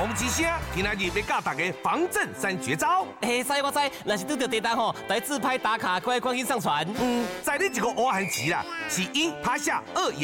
红之声，今仔日要教大家防震3绝招。 嘿，知我知，若是拄到地震吼，来自拍打卡，快快去上传。 在你一个乌汉字啦，是1趴下2。